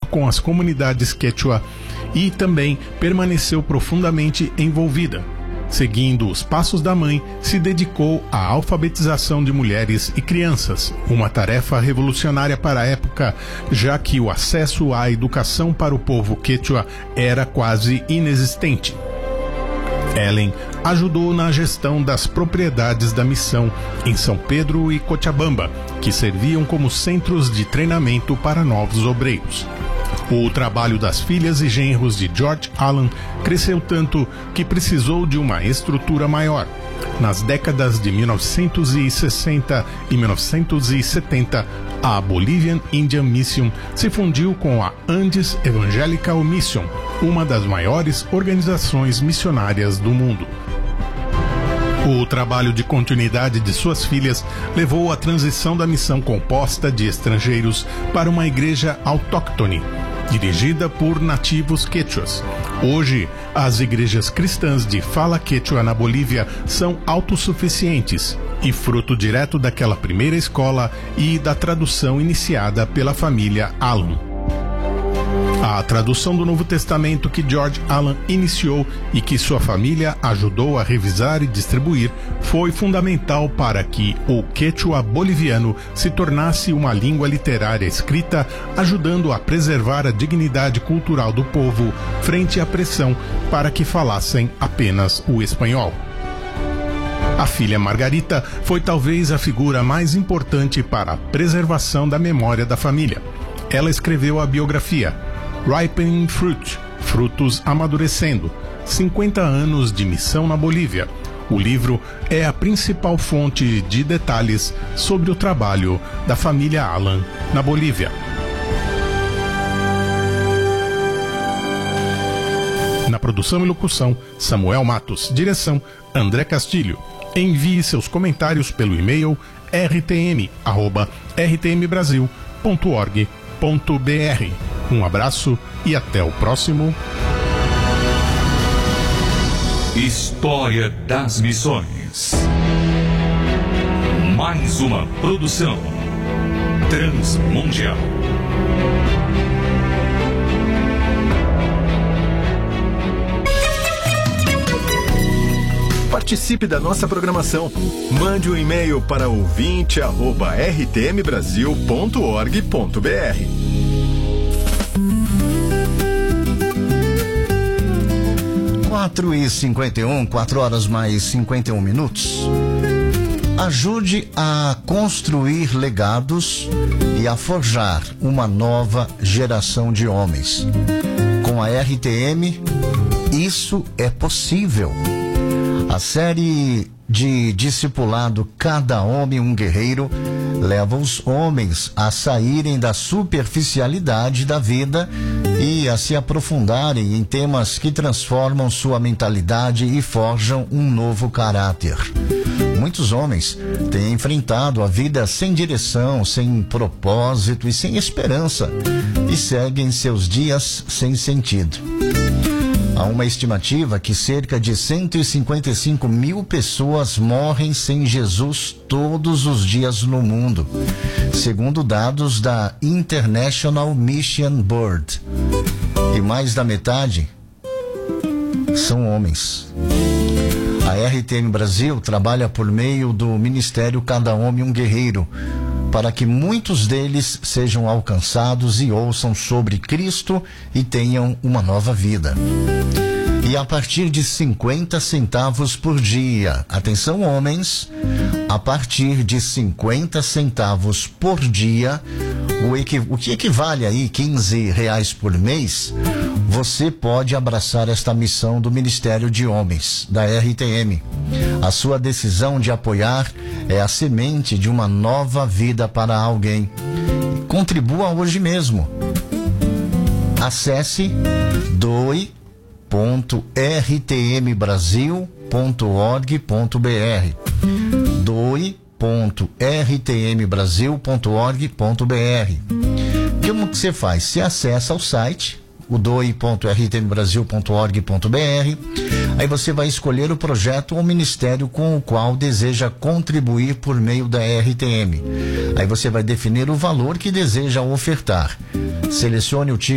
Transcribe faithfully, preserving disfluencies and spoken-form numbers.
com as comunidades quechua e também permaneceu profundamente envolvida. Seguindo os passos da mãe, se dedicou à alfabetização de mulheres e crianças, uma tarefa revolucionária para a época, já que o acesso à educação para o povo quechua era quase inexistente. Ellen ajudou na gestão das propriedades da missão em São Pedro e Cochabamba, que serviam como centros de treinamento para novos obreiros. O trabalho das filhas e genros de George Allen cresceu tanto que precisou de uma estrutura maior. Nas décadas de mil novecentos e sessenta e mil novecentos e setenta, a Bolivian Indian Mission se fundiu com a Andes Evangelical Mission, uma das maiores organizações missionárias do mundo. O trabalho de continuidade de suas filhas levou à transição da missão composta de estrangeiros para uma igreja autóctone, dirigida por nativos quechuas. Hoje, as igrejas cristãs de fala quechua na Bolívia são autossuficientes e fruto direto daquela primeira escola e da tradução iniciada pela família Allen. A tradução do Novo Testamento que George Allen iniciou e que sua família ajudou a revisar e distribuir foi fundamental para que o quechua boliviano se tornasse uma língua literária escrita, ajudando a preservar a dignidade cultural do povo frente à pressão para que falassem apenas o espanhol. A filha Margarita foi talvez a figura mais importante para a preservação da memória da família. Ela escreveu a biografia Ripening Fruit, Frutos Amadurecendo, cinquenta anos de missão na Bolívia. O livro é a principal fonte de detalhes sobre o trabalho da família Allen na Bolívia. Na produção e locução, Samuel Matos. Direção, André Castilho. Envie seus comentários pelo e-mail r t m arroba r t m brasil ponto org ponto b r. Um abraço e até o próximo. História das Missões. Mais uma produção transmundial. Participe da nossa programação. Mande um e-mail para ouvinte arroba r t m brasil ponto org ponto b r. quatro e cinquenta e um, quatro horas mais cinquenta e um minutos. Ajude a construir legados e a forjar uma nova geração de homens. Com a R T M, isso é possível. A série de discipulado Cada Homem um Guerreiro leva os homens a saírem da superficialidade da vida e a se aprofundarem em temas que transformam sua mentalidade e forjam um novo caráter. Muitos homens têm enfrentado a vida sem direção, sem propósito e sem esperança, e seguem seus dias sem sentido. Há uma estimativa que cerca de cento e cinquenta e cinco mil pessoas morrem sem Jesus todos os dias no mundo, segundo dados da International Mission Board. E mais da metade são homens. A R T M Brasil trabalha por meio do Ministério Cada Homem um Guerreiro, para que muitos deles sejam alcançados e ouçam sobre Cristo e tenham uma nova vida. E a partir de cinquenta centavos por dia, atenção homens, a partir de cinquenta centavos por dia, o, equi, o que equivale aí quinze reais por mês, você pode abraçar esta missão do Ministério de Homens, da R T M. A sua decisão de apoiar é a semente de uma nova vida para alguém. Contribua hoje mesmo. Acesse doe ponto r t m brasil ponto org ponto b r doe ponto r t m brasil ponto org ponto b r. Como que você faz? Você acessa o site, o doe ponto r t m brasil ponto org ponto b r. Aí você vai escolher o projeto ou ministério com o qual deseja contribuir por meio da R T M. Aí você vai definir o valor que deseja ofertar. Selecione o tipo